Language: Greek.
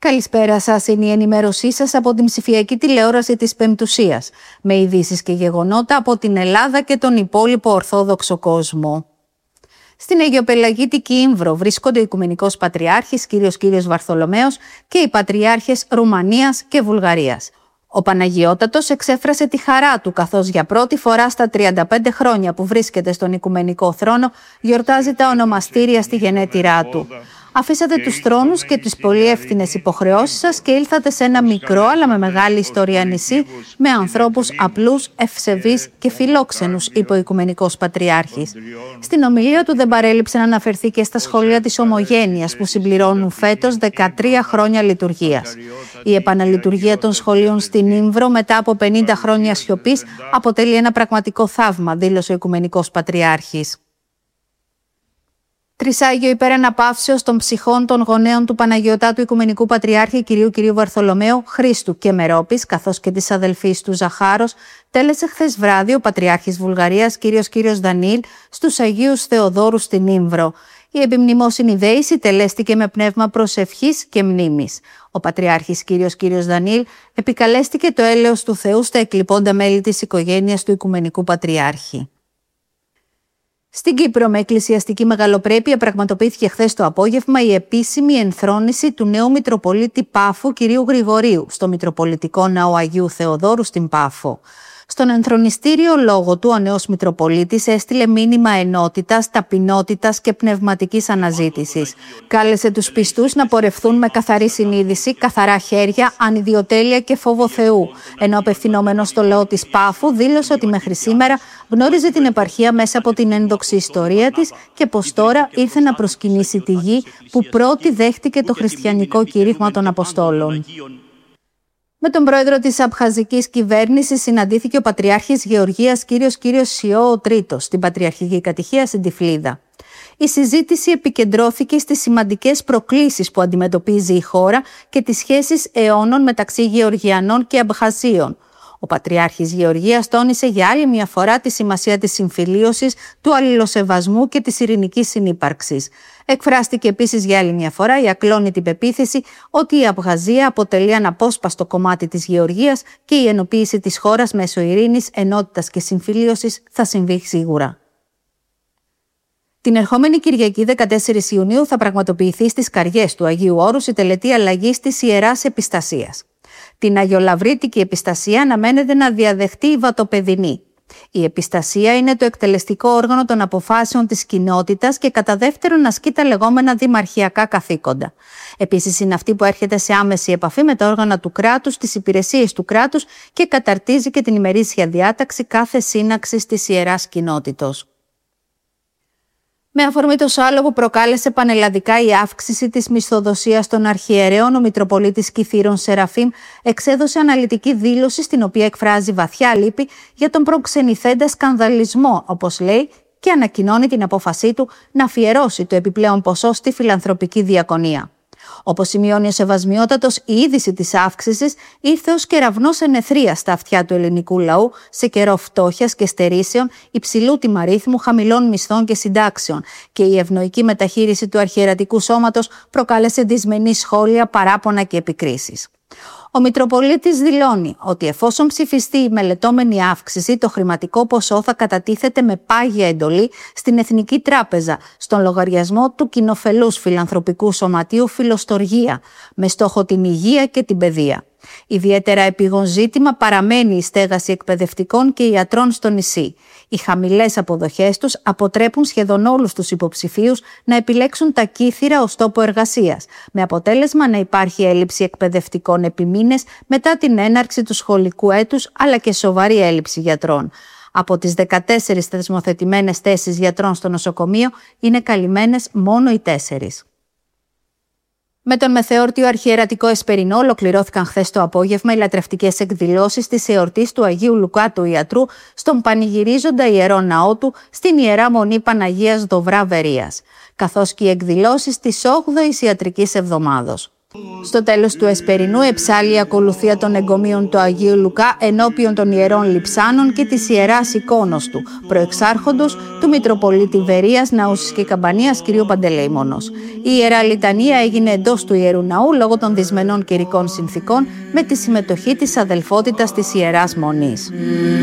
Καλησπέρα σας, είναι η ενημέρωσή σας από την ψηφιακή τηλεόραση της Πεμπτουσίας, με ειδήσεις και γεγονότα από την Ελλάδα και τον υπόλοιπο Ορθόδοξο κόσμο. Στην Αιγιοπελαγίτικη Ήμβρο βρίσκονται ο Οικουμενικός Πατριάρχης Κύριος Βαρθολομαίος και οι Πατριάρχες Ρουμανίας και Βουλγαρίας. Ο Παναγιώτατος εξέφρασε τη χαρά του, καθώς για πρώτη φορά στα 35 χρόνια που βρίσκεται στον Οικουμενικό Θρόνο γιορτάζει τα ονομαστήρια στη γενέτειρά του. Αφήσατε τους θρόνους και τις πολύ εύθυνες υποχρεώσεις σας και ήλθατε σε ένα μικρό αλλά με μεγάλη ιστορία νησί με ανθρώπους απλούς, ευσεβείς και φιλόξενους, είπε ο Οικουμενικός Πατριάρχης. Στην ομιλία του δεν παρέλειψε να αναφερθεί και στα σχολεία της Ομογένειας που συμπληρώνουν φέτος 13 χρόνια λειτουργίας. Η επαναλειτουργία των σχολείων στην Ήμβρο μετά από 50 χρόνια σιωπής αποτελεί ένα πραγματικό θαύμα, δήλωσε ο Οικουμενικός Πατριάρχης. Τρισάγιο υπεραναπαύσεως των ψυχών των γονέων του Παναγιωτάτου Οικουμενικού Πατριάρχη κυρίου Βαρθολομαίου, Χρήστου και Μερόπης, καθώς και της αδελφής του Ζαχάρος, τέλεσε χθες βράδυ ο Πατριάρχης Βουλγαρίας κύριος Δανίλ στους Αγίους Θεοδόρους στην Ήμβρο. Η επιμνημόσυνη δέηση τελέστηκε με πνεύμα προσευχής και μνήμης. Ο Πατριάρχης κύριος Δανίλ επικαλέστηκε το έλεος του Θεού στα εκλειπώντα μέλη της οικογένειας του Οικουμενικού Πατριάρχη. Στην Κύπρο, με εκκλησιαστική μεγαλοπρέπεια, πραγματοποιήθηκε χθες το απόγευμα η επίσημη ενθρόνηση του νέου Μητροπολίτη Πάφου κυρίου Γρηγορίου στο Μητροπολιτικό Ναό Αγίου Θεοδόρου στην Πάφο. Στον ενθρονιστήριο λόγο του, ο νέος Μητροπολίτης έστειλε μήνυμα ενότητας, ταπεινότητας και πνευματικής αναζήτησης. Κάλεσε τους πιστούς να πορευθούν με καθαρή συνείδηση, καθαρά χέρια, ανιδιοτέλεια και φόβο Θεού. Ενώ απευθυνόμενος στο λαό της Πάφου, δήλωσε ότι μέχρι σήμερα γνώριζε την επαρχία μέσα από την ένδοξη ιστορία της και πως τώρα ήρθε να προσκυνήσει τη γη που πρώτη δέχτηκε το χριστιανικό κήρυγμα των Αποστόλων. Με τον πρόεδρο της Απχαζικής κυβέρνησης συναντήθηκε ο Πατριάρχης Γεωργίας κύριος Σιώ ο Τρίτος στην Πατριαρχική Κατηχία στην Τυφλίδα. Η συζήτηση επικεντρώθηκε στις σημαντικές προκλήσεις που αντιμετωπίζει η χώρα και τις σχέσεις αιώνων μεταξύ Γεωργιανών και Αμπχαζίων. Ο Πατριάρχης Γεωργίας τόνισε για άλλη μια φορά τη σημασία της συμφιλίωσης, του αλληλοσεβασμού και της ειρηνικής συνύπαρξης. Εκφράστηκε επίσης για άλλη μια φορά η ακλόνητη πεποίθηση ότι η Αμπχαζία αποτελεί αναπόσπαστο κομμάτι της Γεωργίας και η ενοποίηση της χώρας μέσω ειρήνης, ενότητας και συμφιλίωσης θα συμβεί σίγουρα. Την ερχόμενη Κυριακή 14 Ιουνίου θα πραγματοποιηθεί στις Καριές του Αγίου Όρους η τελετή αλλαγής της Ιεράς Επιστασίας. Την Αγιολαβρίτικη Επιστασία αναμένεται να διαδεχτεί η Βατοπεδινή. Η Επιστασία είναι το εκτελεστικό όργανο των αποφάσεων της κοινότητας και κατά δεύτερον ασκεί τα λεγόμενα δημαρχιακά καθήκοντα. Επίσης είναι αυτή που έρχεται σε άμεση επαφή με τα όργανα του κράτους, τις υπηρεσίες του κράτους και καταρτίζει και την ημερήσια διάταξη κάθε σύναξης της Ιεράς Κοινότητος. Με αφορμή το σάλο που προκάλεσε πανελλαδικά η αύξηση της μισθοδοσίας των αρχιερέων, ο Μητροπολίτης Κιθήρων Σεραφείμ εξέδωσε αναλυτική δήλωση στην οποία εκφράζει βαθιά λύπη για τον προξενηθέντα σκανδαλισμό, όπως λέει, και ανακοινώνει την απόφασή του να αφιερώσει το επιπλέον ποσό στη φιλανθρωπική διακονία. Όπως σημειώνει ο Σεβασμιότατος, η είδηση της αύξησης ήρθε ως κεραυνός ενεθρίας στα αυτιά του ελληνικού λαού σε καιρό φτώχειας και στερήσεων, υψηλού τιμαρίθμου, χαμηλών μισθών και συντάξεων και η ευνοϊκή μεταχείριση του αρχιερατικού σώματος προκάλεσε δυσμενή σχόλια, παράπονα και επικρίσεις. Ο Μητροπολίτης δηλώνει ότι εφόσον ψηφιστεί η μελετώμενη αύξηση, το χρηματικό ποσό θα κατατίθεται με πάγια εντολή στην Εθνική Τράπεζα, στον λογαριασμό του κοινοφελούς φιλανθρωπικού σωματείου Φιλοστοργία, με στόχο την υγεία και την παιδεία. Ιδιαίτερα επίγον ζήτημα παραμένει η στέγαση εκπαιδευτικών και ιατρών στο νησί. Οι χαμηλές αποδοχές τους αποτρέπουν σχεδόν όλους τους υποψηφίους να επιλέξουν τα Κύθυρα ως τόπο εργασίας, με αποτέλεσμα να υπάρχει έλλειψη εκπαιδευτικών επί μήνες μετά την έναρξη του σχολικού έτους, αλλά και σοβαρή έλλειψη γιατρών. Από τις 14 θεσμοθετημένες θέσεις γιατρών στο νοσοκομείο είναι καλυμμένες μόνο οι 4. Με τον μεθεόρτιο αρχιερατικό Εσπερινό ολοκληρώθηκαν χθες το απόγευμα οι λατρευτικές εκδηλώσεις της εορτής του Αγίου Λουκά του Ιατρού στον πανηγυρίζοντα ιερό ναό του στην Ιερά Μονή Παναγίας Δοβρά Βερίας, καθώς και οι εκδηλώσεις της 8ης Ιατρικής Εβδομάδος. Στο τέλος του Εσπερινού εψάλλει η ακολουθία των εγκομείων του Αγίου Λουκά ενώπιον των ιερών λειψάνων και της ιεράς εικόνος του, προεξάρχοντος του Μητροπολίτη Βερίας, Ναούσης και Καμπανίας κ. Παντελεήμονος. Η Ιερά Λιτανία έγινε εντός του Ιερού Ναού λόγω των δυσμενών καιρικών συνθήκων με τη συμμετοχή της αδελφότητας της Ιεράς Μονής.